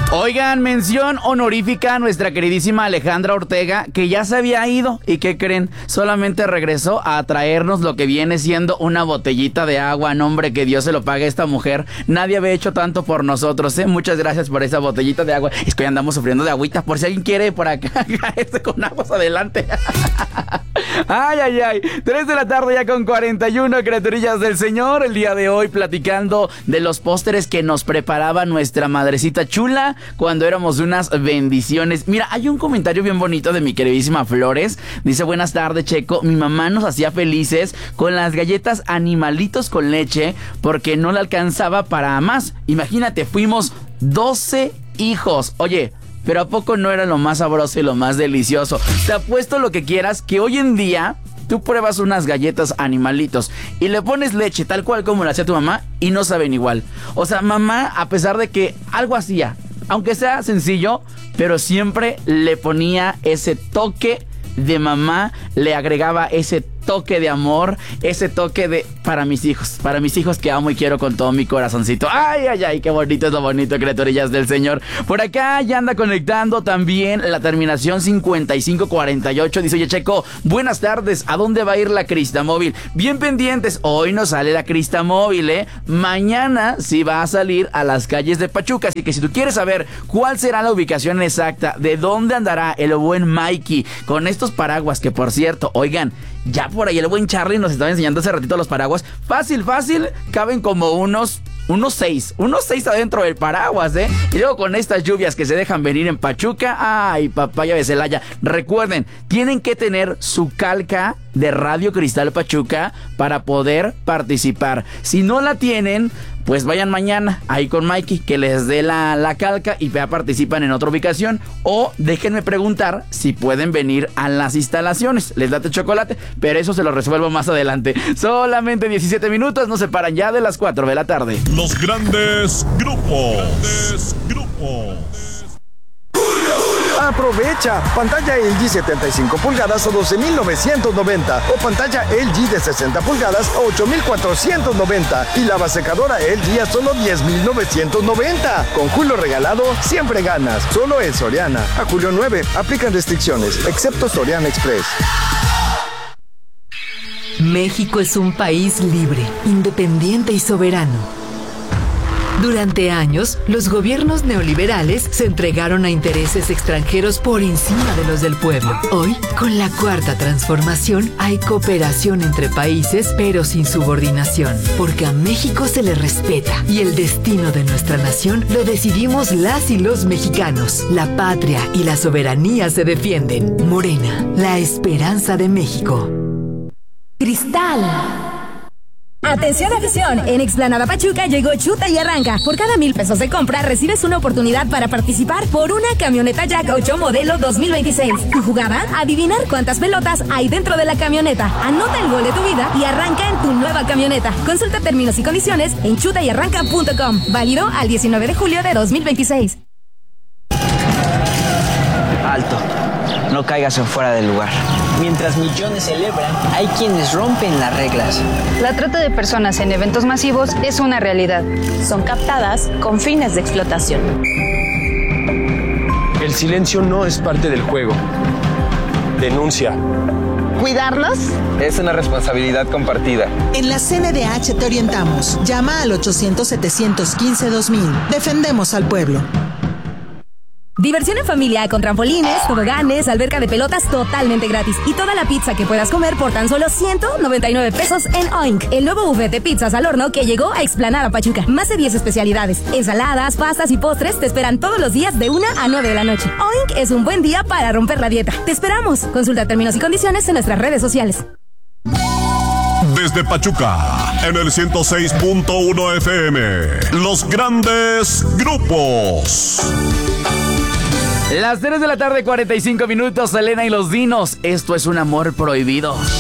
Oigan, mención honorífica a nuestra queridísima Alejandra Ortega, que ya se había ido y ¿qué creen? Solamente regresó a traernos lo que viene siendo una botellita de agua. No, hombre, que Dios se lo pague a esta mujer. Nadie había hecho tanto por nosotros, ¿eh? Muchas gracias por esa botellita de agua. Es que hoy andamos sufriendo de agüita, por si alguien quiere por acá, con aguas adelante. Ay, ay, ay. 3 de la tarde ya con 41, criaturillas del Señor. El día de hoy platicando de los pósteres que nos preparaba nuestra madrecita chula cuando éramos unas bendiciones. Mira, hay un comentario bien bonito de mi queridísima Flores. Dice: buenas tardes, Checo. Mi mamá nos hacía felices con las galletas Animalitos con leche porque no le alcanzaba para más. Imagínate, fuimos 12 hijos. Oye, pero ¿a poco no era lo más sabroso y lo más delicioso? Te apuesto lo que quieras que hoy en día tú pruebas unas galletas Animalitos y le pones leche tal cual como la hacía tu mamá y no saben igual. O sea, mamá, a pesar de que algo hacía, aunque sea sencillo, pero siempre le ponía ese toque de mamá, le agregaba ese toque de amor, ese toque de para mis hijos que amo y quiero con todo mi corazoncito. Ay, ay, ay, qué bonito es lo bonito, criaturillas del Señor. Por acá ya anda conectando también la terminación 5548. Dice: oye, Checo, buenas tardes, ¿a dónde va a ir la Cristamóvil? Bien pendientes, hoy no sale la Cristamóvil, mañana sí va a salir a las calles de Pachuca, así que si tú quieres saber cuál será la ubicación exacta, de dónde andará el buen Mikey con estos paraguas, que por cierto, oigan, ya por ahí el buen Charlie nos estaba enseñando hace ratito los paraguas. Fácil, caben como unos 6 adentro del paraguas, Y luego con estas lluvias que se dejan venir en Pachuca, ay, papaya de Celaya. Recuerden, tienen que tener su calca de Radio Cristal Pachuca para poder participar. Si no la tienen, pues vayan mañana ahí con Mikey, que les dé la calca y ya participan en otra ubicación. O déjenme preguntar si pueden venir a las instalaciones. Les date chocolate, pero eso se lo resuelvo más adelante. Solamente 17 minutos nos separan ya de las 4 de la tarde. Los grandes grupos. Aprovecha pantalla LG 75 pulgadas a 12,990 o pantalla LG de 60 pulgadas a 8,490 y lavasecadora LG a solo 10,990. Con Julio regalado siempre ganas. Solo en Soriana. A julio 9 aplican restricciones, excepto Soriana Express. México es un país libre, independiente y soberano. Durante años, los gobiernos neoliberales se entregaron a intereses extranjeros por encima de los del pueblo. Hoy, con la Cuarta Transformación, hay cooperación entre países, pero sin subordinación, porque a México se le respeta y el destino de nuestra nación lo decidimos las y los mexicanos. La patria y la soberanía se defienden. Morena, la esperanza de México. Cristal. Atención, afición, en Explanada Pachuca llegó Chuta y Arranca. Por cada 1,000 pesos de compra recibes una oportunidad para participar por una camioneta Jack 8 modelo 2026. Tu jugada, adivinar cuántas pelotas hay dentro de la camioneta. Anota el gol de tu vida y arranca en tu nueva camioneta. Consulta términos y condiciones en chutayarranca.com. Válido al 19 de julio de 2026. Alto, no caigas en fuera del lugar. Mientras millones celebran, hay quienes rompen las reglas. La trata de personas en eventos masivos es una realidad. Son captadas con fines de explotación. El silencio no es parte del juego. Denuncia. ¿Cuidarlos? Es una responsabilidad compartida. En la CNDH te orientamos. Llama al 800-715-2000. Defendemos al pueblo. Diversión en familia con trampolines, toboganes, alberca de pelotas totalmente gratis y toda la pizza que puedas comer por tan solo 199 pesos en Oink, el nuevo buffet de pizzas al horno que llegó a Explanada Pachuca. Más de 10 especialidades, ensaladas, pastas y postres te esperan todos los días de 1 a 9 de la noche. Oink es un buen día para romper la dieta. Te esperamos. Consulta términos y condiciones en nuestras redes sociales. Desde Pachuca, en el 106.1 FM, los grandes grupos. Las 3 de la tarde, 45 minutos, Selena y los Dinos. Esto es un amor prohibido.